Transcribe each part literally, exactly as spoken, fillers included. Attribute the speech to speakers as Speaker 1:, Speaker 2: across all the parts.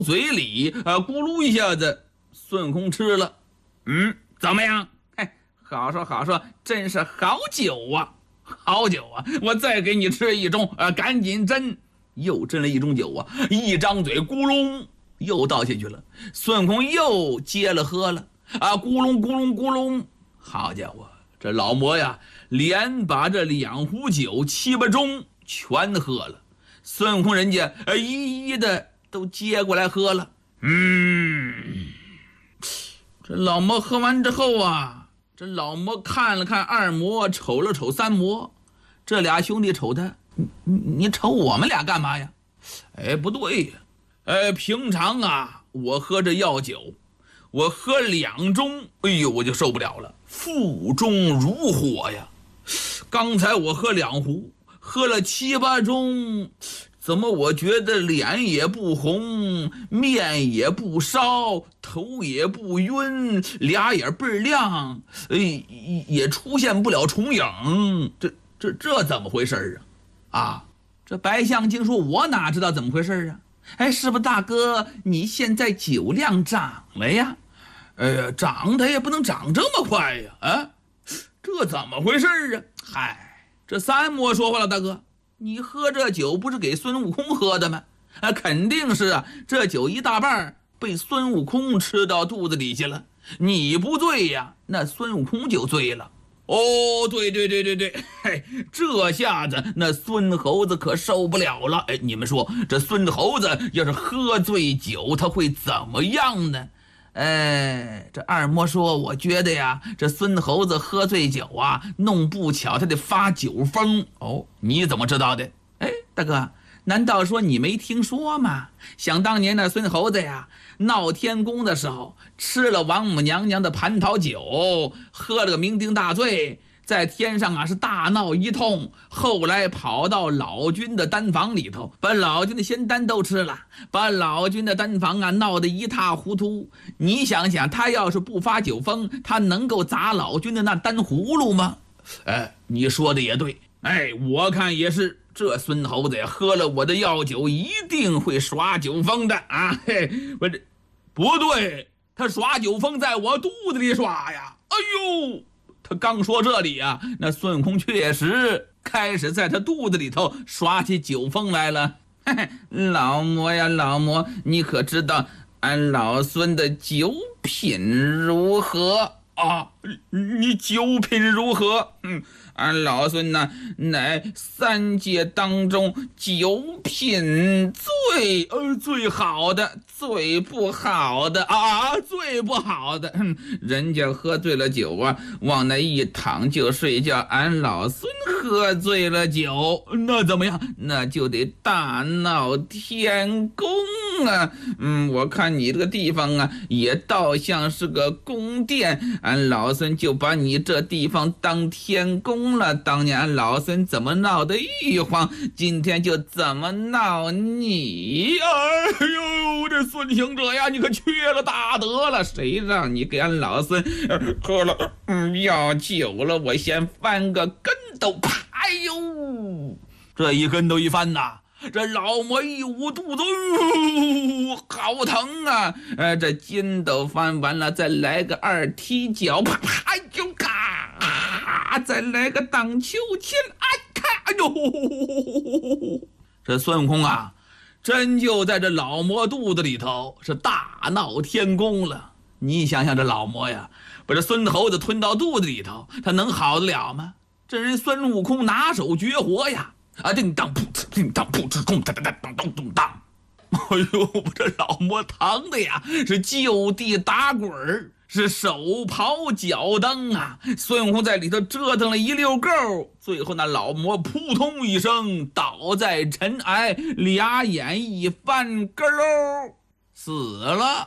Speaker 1: 嘴里，呃，咕噜一下子，孙悟空吃了。嗯，怎么样？哎，好说好说，真是好酒啊，好酒啊！我再给你吃一盅，啊，赶紧斟。又斟了一盅酒啊，一张嘴咕隆又倒下去了。孙悟空又接了喝了，啊，咕隆咕隆咕隆，好家伙，这老魔呀，连把这两壶酒七八盅全喝了。孙悟空人家呃一一的都接过来喝了。嗯，这老魔喝完之后啊，这老魔看了看二魔，瞅了瞅三魔，这俩兄弟瞅他，你你瞅我们俩干嘛呀？哎，不对呀，呃，平常啊，我喝这药酒，我喝两盅，哎呦，我就受不了了，腹中如火呀。刚才我喝两壶，喝了七八盅，怎么我觉得脸也不红，面也不烧，头也不晕，俩眼倍儿亮，哎，也出现不了重影，这这这怎么回事啊？啊，这白象精说：“我哪知道怎么回事啊？哎，是不是大哥，你现在酒量涨了呀？呃，涨它也不能涨这么快呀！啊，这怎么回事啊？嗨，这三魔说话了，大哥。”你喝这酒不是给孙悟空喝的吗？啊，肯定是啊，这酒一大半被孙悟空吃到肚子里去了。你不醉呀，那孙悟空就醉了。哦，对对对对对，嘿，这下子那孙猴子可受不了了。哎，你们说这孙猴子要是喝醉酒，他会怎么样呢？哎，这二魔说，我觉得呀，这孙猴子喝醉酒啊，弄不巧他得发酒疯。哦，你怎么知道的？哎，大哥，难道说你没听说吗？想当年那孙猴子呀，闹天宫的时候，吃了王母娘娘的蟠桃酒，喝了个酩酊大醉，在天上啊是大闹一通，后来跑到老君的丹房里头，把老君的仙丹都吃了，把老君的丹房啊闹得一塌糊涂。你想想，他要是不发酒疯，他能够砸老君的那丹葫芦吗？哎，你说的也对，哎，我看也是，这孙猴子呀，喝了我的药酒，一定会耍酒疯的啊！嘿，不是，不对，他耍酒疯在我肚子里耍呀！哎呦！他刚说这里啊，那孙悟空确实开始在他肚子里头耍起酒疯来了。嘿嘿，老魔呀老魔，你可知道俺老孙的酒品如何啊？你酒品如何？嗯，俺老孙呢，乃三界当中酒品最呃最好的，最不好的啊，最不好的。嗯，人家喝醉了酒啊，往那一躺就睡觉。俺老孙喝醉了酒，那怎么样？那就得大闹天宫啊！嗯，我看你这个地方啊，也倒像是个宫殿。俺老孙就把你这地方当天宫了。当年俺老孙怎么闹的玉皇，今天就怎么闹你。哎呦，这孙行者呀，你可缺了大德了！谁让你给俺老孙喝了嗯药酒了？我先翻个跟斗，啪！哎呦，这一跟斗一翻呐，这老魔一捂肚子，哦，好疼啊！呃，这筋斗翻完了，再来个二踢脚，啪啪！哎呦，咔！再来个荡秋千，哎咔！哎呦，这孙悟空啊，真就在这老魔肚子里头是大闹天宫了。你想想，这老魔呀，把这孙猴子吞到肚子里头，他能好得了吗？这人孙悟空拿手绝活呀！啊，叮当噗呲，叮当噗呲，咚当当当当咚当！哎呦，这老魔疼的呀，是就地打滚儿，是手刨脚蹬啊！孙悟空在里头折腾了一溜够，最后那老魔扑通一声倒在尘埃，俩眼一翻，咯喽，死了。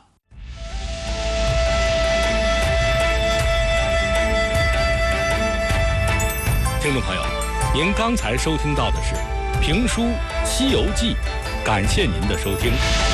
Speaker 2: 听众朋友，您刚才收听到的是评书《西游记》，感谢您的收听。